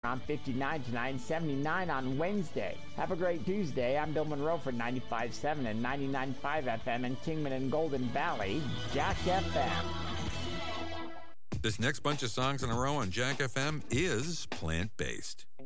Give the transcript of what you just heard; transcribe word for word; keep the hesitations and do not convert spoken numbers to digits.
around fifty-nine tonight and seventy-nine on Wednesday. Have a great Tuesday. I'm Bill Monroe for ninety-five point seven and ninety-nine point five F M in Kingman and Golden Valley, Jack F M. This next bunch of songs in a row on Jack F M is plant-based.